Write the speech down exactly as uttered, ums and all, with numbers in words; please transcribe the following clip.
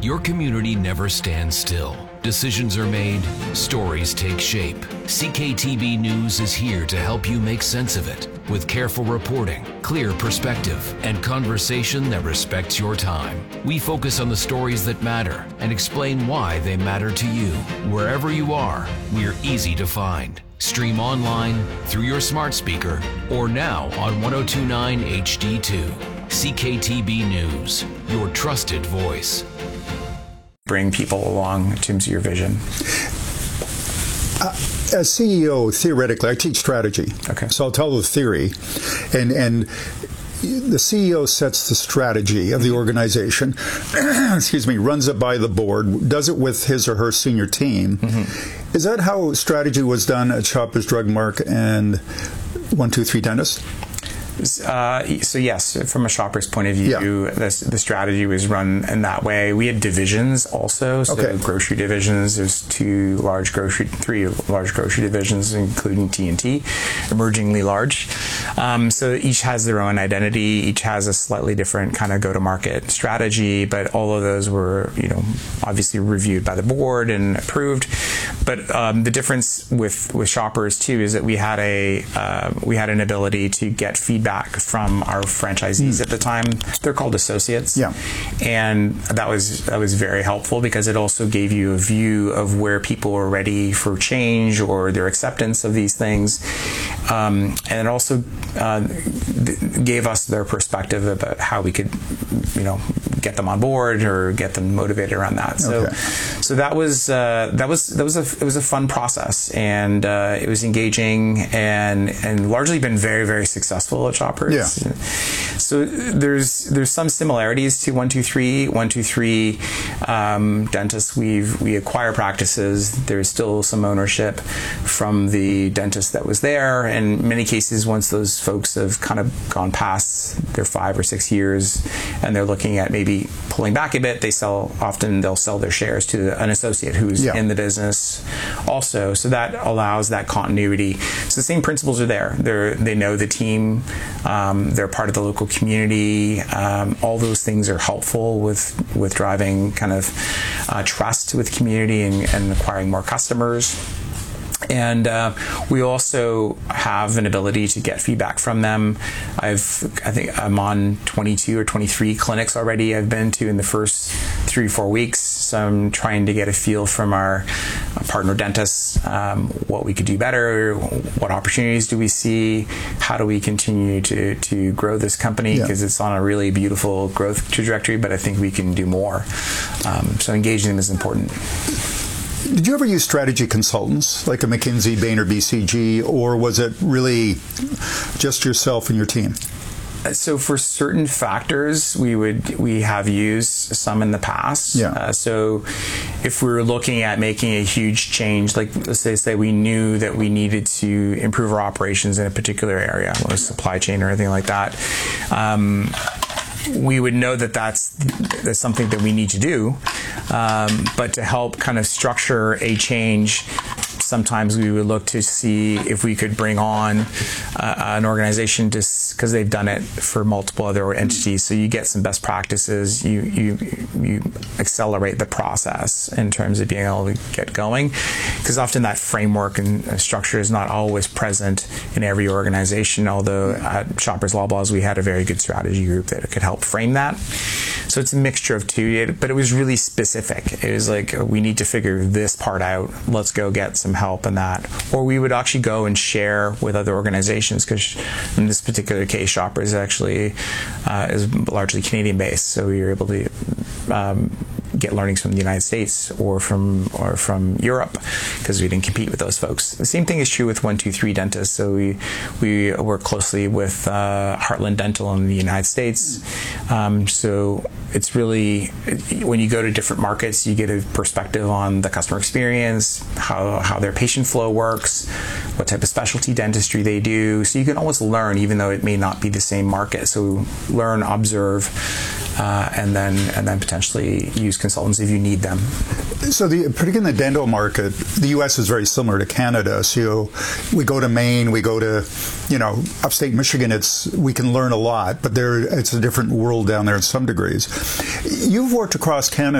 Your community never stands still. Decisions are made, stories take shape. C K T B News is here to help you make sense of it with careful reporting, clear perspective, and conversation that respects your time. We focus on the stories that matter and explain why they matter to you. Wherever you are, we're easy to find. Stream online, through your smart speaker, or now on one oh two point nine H D two. C K T B News, your trusted voice. Bring people along in terms of your vision. Uh, as C E O, theoretically, I teach strategy. Okay. So I'll tell the theory, and and the C E O sets the strategy of the organization. Excuse me, runs it by the board, does it with his or her senior team. Mm-hmm. Is that how strategy was done at Shoppers Drug Mart and one two three Dentist? Uh, so yes, from a shopper's point of view, yeah. this, the strategy was run in that way. We had divisions also, so okay. grocery divisions. There's two large grocery, three large grocery divisions, including T and T, emergingly large. Um, so each has their own identity. Each has a slightly different kind of go-to-market strategy, but all of those were, you know, obviously reviewed by the board and approved. But um, the difference with with shoppers too is that we had a uh, we had an ability to get feedback from our franchisees mm. at the time. They're called associates. Yeah. And that was that was very helpful because it also gave you a view of where people were ready for change or their acceptance of these things. Um, and it also uh, th- gave us their perspective about how we could, you know, get them on board or get them motivated around that. So, okay. so that was uh, that was that was a it was a fun process, and uh, it was engaging and and largely been very very successful at Shoppers. Yeah. So there's there's some similarities to one two three. one two three um, dentists, we've we acquire practices. There's still some ownership from the dentist that was there. And in many cases, once those folks have kind of gone past their five or six years and they're looking at maybe pulling back a bit, they sell often they'll sell their shares to an associate who's yeah. in the business also. So that allows that continuity. So the same principles are there. They're, they know the team. Um, they're part of the local community. Um, all those things are helpful with with driving kind of uh, trust with community and, and acquiring more customers. And uh, we also have an ability to get feedback from them. I've, I think I'm on twenty-two or twenty-three clinics already I've been to in the first three or four weeks. So I'm trying to get a feel from our partner dentists, um, what we could do better, what opportunities do we see, how do we continue to, to grow this company, because yeah. it's on a really beautiful growth trajectory, but I think we can do more. Um, so engaging them is important. Did you ever use strategy consultants like a McKinsey, Bain, or B C G, or was it really just yourself and your team? So for certain factors, we would we have used some in the past. Yeah. Uh, so if we were looking at making a huge change, like let's say, say we knew that we needed to improve our operations in a particular area, or supply chain or anything like that, um, we would know that that's, that's something that we need to do. Um, but to help kind of structure a change, sometimes we would look to see if we could bring on uh, an organization just because they've done it for multiple other entities. So you get some best practices, you, you, you accelerate the process in terms of being able to get going. Because often that framework and structure is not always present in every organization, although at Shoppers Loblaws we had a very good strategy group that could help frame that. So it's a mixture of two, but it was really specific. It was like, we need to figure this part out. Let's go get some help in that. Or we would actually go and share with other organizations, because in this particular case, Shoppers actually uh, is largely Canadian-based. So we were able to um, get learnings from the United States or from or from Europe, because we didn't compete with those folks. The same thing is true with one two three Dentists. So we we work closely with uh, Heartland Dental in the United States. Um, so it's really, when you go to different markets, you get a perspective on the customer experience, how how their patient flow works, what type of specialty dentistry they do. So you can always learn, even though it may not be the same market. So learn, observe, uh, and then and then potentially use consultants if you need them. So, the, particularly in the dental market, the U S is very similar to Canada. So, we go to Maine, we go to, you know, upstate Michigan. It's we can learn a lot, but there it's a different world down there in some degrees. You've worked across Canada.